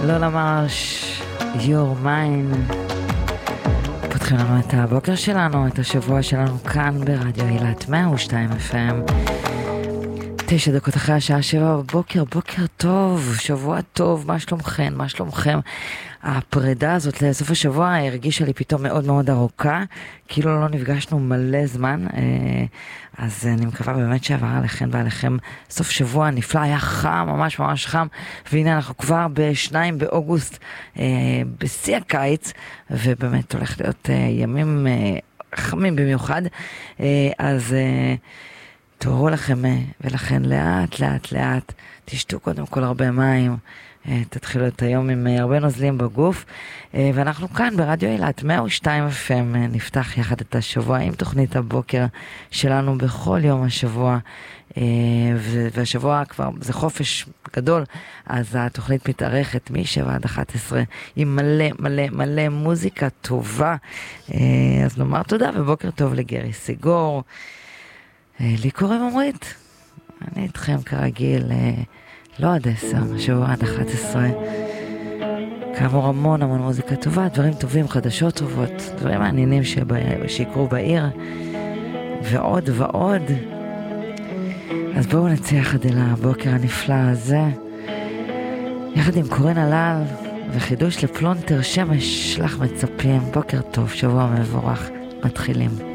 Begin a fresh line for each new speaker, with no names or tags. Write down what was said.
לא למרש, Your Mine. פותחים לנו את הבוקר שלנו, את השבוע שלנו כאן ברדיו אילת 102 FM. 9 דקות אחרי השעה 7 בבוקר, בוקר טוב, שבוע טוב, מה שלומכם, מה שלומכם? הפרידה הזאת לסוף השבוע הרגישה לי פתאום מאוד מאוד ארוכה, כאילו לא נפגשנו מלא זמן, אז אני מקווה באמת שעבר עליכם ועליכם סוף שבוע נפלא, היה חם, ממש ממש חם, והנה אנחנו כבר ב-2 באוגוסט, בשיא הקיץ, ובאמת הולך להיות ימים חמים במיוחד, אז תורו לכם, ולכן לאט לאט לאט תשתו קודם כל הרבה מים, תתחילו את היום עם הרבה נוזלים בגוף, ואנחנו כאן ברדיו אילת 102 FM נפתח יחד את השבוע עם תוכנית הבוקר שלנו בכל יום השבוע, והשבוע כבר זה חופש גדול, אז התוכנית מתארכת מ-7 עד 11 עם מלא מלא מלא מוזיקה טובה, אז נאמר תודה ובוקר טוב לגרי סיגור. לי קוראים עמרית, אני איתכם כרגיל, לא עד 10, שבוע עד 11, כאמור המון המון מוזיקה טובה, דברים טובים, חדשות טובות, דברים מעניינים שיקרו בעיר, ועוד ועוד. אז בואו נצא יחד אל הבוקר הנפלא הזה, יחד עם קורן הלל וחידוש לפלונטר שמש לך מצפים. בוקר טוב, שבוע מבורך, מתחילים.